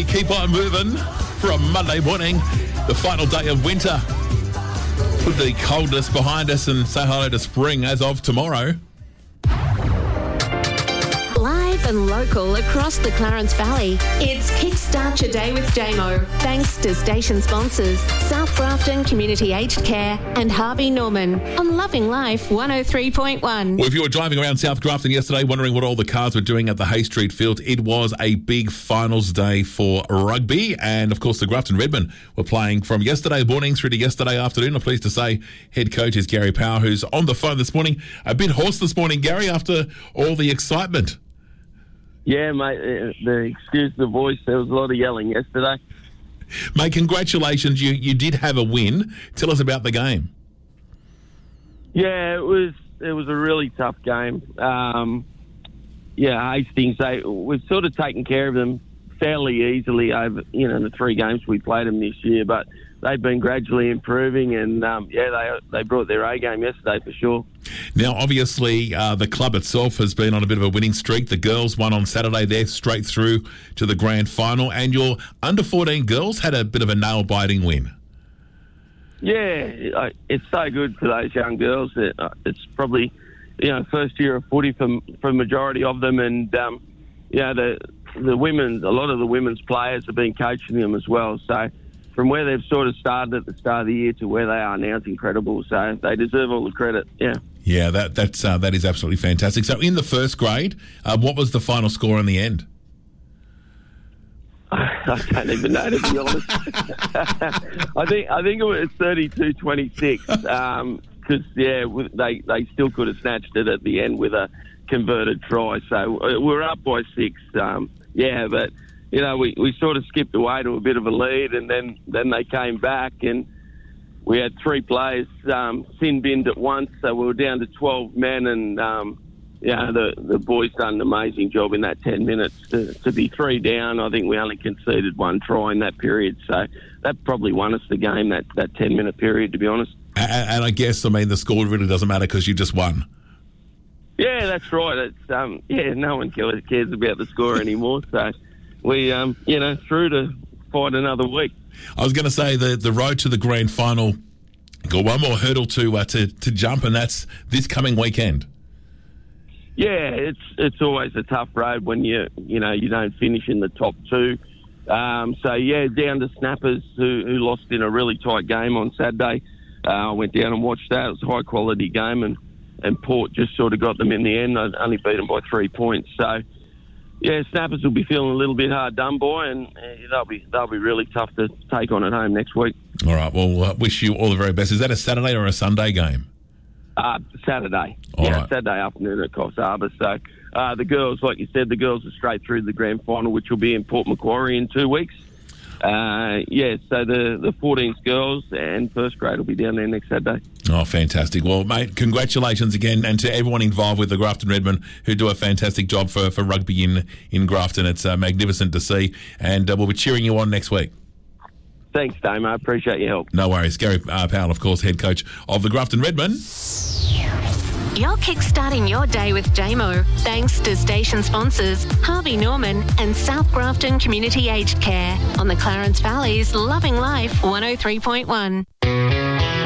we keep on moving for a Monday morning, the final day of winter. Put the coldness behind us and say hello to spring as of tomorrow. Live and local across the Clarence Valley, it's Kickstart Your Day with JMO. Thanks to station sponsors South Grafton Community Aged Care and Harvey Norman on Loving Life 103.1. Well, if you were driving around South Grafton yesterday wondering what all the cars were doing at the Hay Street Field, it was a big finals day for rugby. And, of course, the Grafton Redmen were playing from yesterday morning through to yesterday afternoon. I'm pleased to say head coach is Gary Power, who's on the phone this morning. A bit hoarse this morning, Gary, after all the excitement. Yeah, mate, excuse the voice, there was a lot of yelling yesterday. Mate, congratulations. You did have a win. Tell us about the game. Yeah, it was a really tough game. Hastings, we've sort of taken care of them fairly easily over, the 3 games we played them this year, but they've been gradually improving and, they brought their A game yesterday for sure. Now, obviously, the club itself has been on a bit of a winning streak. The girls won on Saturday. They're straight through to the grand final. And your under-14 girls had a bit of a nail-biting win. Yeah, it's so good for those young girls. It's probably, first year of footy for a majority of them. And, the women, a lot of the women's players have been coaching them as well. So from where they've sort of started at the start of the year to where they are now, it's incredible. So they deserve all the credit, yeah. Yeah, that is absolutely fantastic. So in the first grade, what was the final score in the end? I don't even know, to be honest. I think it was 32-26 because, they still could have snatched it at the end with a converted try. So we're up by 6, but, we sort of skipped away to a bit of a lead and then they came back and we had 3 players sin-binned at once, so we were down to 12 men and, the boys done an amazing job in that 10 minutes to be 3 down. I think we only conceded 1 try in that period, so that probably won us the game, that 10-minute period, to be honest. And I guess, the score really doesn't matter because you just won. Yeah, that's right. It's no one cares about the score anymore, so we, through to fight another week. I was going to say the road to the grand final got one more hurdle to jump, and that's this coming weekend. Yeah, it's always a tough road when you don't finish in the top 2. Down to Snappers who lost in a really tight game on Saturday. I went down and watched that. It was a high quality game, and Port just sort of got them in the end. I only beat them by 3 points. So. Yeah, Snappers will be feeling a little bit hard done by, and they'll be really tough to take on at home next week. All right, well, wish you all the very best. Is that a Saturday or a Sunday game? Saturday. All right. Saturday afternoon at Coffs Harbour. So the girls, like you said, the girls are straight through the grand final, which will be in Port Macquarie in 2 weeks. So the 14s girls and first grade will be down there next Saturday. Oh, fantastic. Well, mate, congratulations again, and to everyone involved with the Grafton Redmen who do a fantastic job for rugby in Grafton. It's magnificent to see, and we'll be cheering you on next week. Thanks, Damo. I appreciate your help. No worries. Gary Powell, of course, head coach of the Grafton Redmen. You're kickstarting your day with JMO, thanks to station sponsors Harvey Norman and South Grafton Community Aged Care on the Clarence Valley's Loving Life 103.1.